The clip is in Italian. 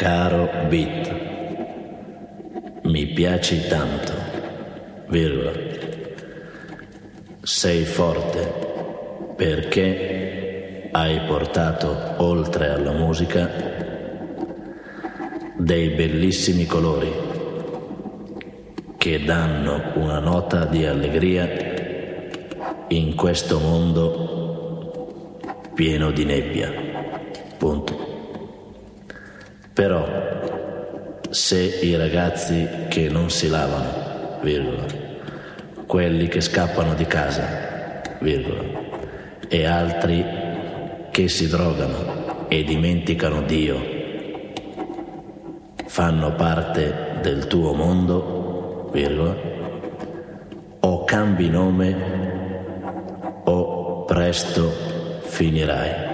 Caro Beat, mi piaci tanto, virgola. Sei forte perché hai portato oltre alla musica dei bellissimi colori che danno una nota di allegria in questo mondo pieno di nebbia. Punto. Però se i ragazzi che non si lavano, virgola, quelli che scappano di casa, virgola, e altri che si drogano e dimenticano Dio fanno parte del tuo mondo, virgola, o cambi nome o presto finirai.